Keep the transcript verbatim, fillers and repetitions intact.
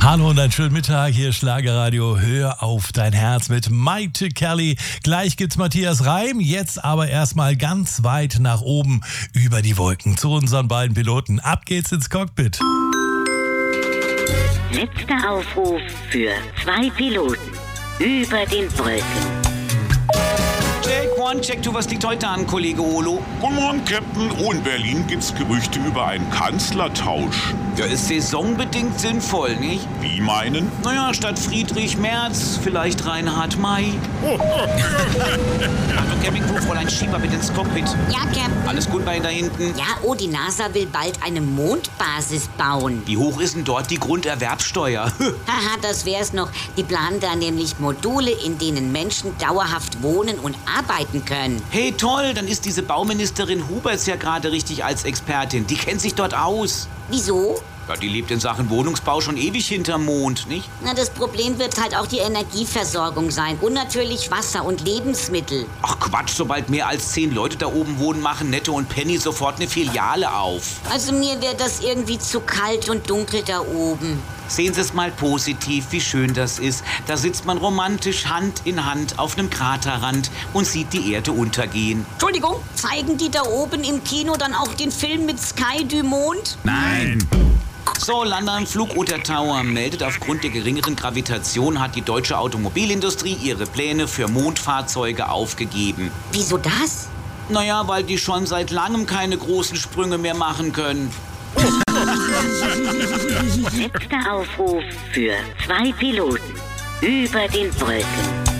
Hallo und einen schönen Mittag, hier Schlagerradio, hör auf dein Herz mit Maite Kelly. Gleich gibt's Matthias Reim, jetzt aber erstmal ganz weit nach oben über die Wolken zu unseren beiden Piloten. Ab geht's ins Cockpit. Letzter Aufruf für zwei Piloten über den Wolken. Check one, check two, was liegt heute an, Kollege Olo? Guten Morgen, Captain. Oh, in Berlin gibt's Gerüchte über einen Kanzlertausch. Der ist saisonbedingt sinnvoll, nicht? Wie meinen? Naja, statt Friedrich Merz, vielleicht Reinhard May. Also, Campingcrew, Fräulein Schieber, bitte ins Cockpit. Ja, Captain. Alles gut bei Ihnen da hinten? Ja, oh, die NASA will bald eine Mondbasis bauen. Wie hoch ist denn dort die Grunderwerbsteuer? Haha, das wär's noch. Die planen da nämlich Module, in denen Menschen dauerhaft wohnen und arbeiten können. Hey, toll, dann ist diese Bauministerin Huberts ja gerade richtig als Expertin. Die kennt sich dort aus. Wieso? Ja, die lebt in Sachen Wohnungsbau schon ewig hinterm Mond, nicht? Na, das Problem wird halt auch die Energieversorgung sein. Und natürlich Wasser und Lebensmittel. Ach Quatsch, sobald mehr als zehn Leute da oben wohnen, machen Netto und Penny sofort eine Filiale auf. Also mir wäre das irgendwie zu kalt und dunkel da oben. Sehen Sie es mal positiv, wie schön das ist. Da sitzt man romantisch Hand in Hand auf einem Kraterrand und sieht die Erde untergehen. Entschuldigung, zeigen die da oben im Kino dann auch den Film mit Sky du Mond? Nein. So, London Flugunter Tower meldet, aufgrund der geringeren Gravitation hat die deutsche Automobilindustrie ihre Pläne für Mondfahrzeuge aufgegeben. Wieso das? Naja, weil die schon seit langem keine großen Sprünge mehr machen können. Letzter Aufruf für zwei Piloten über den Wolken.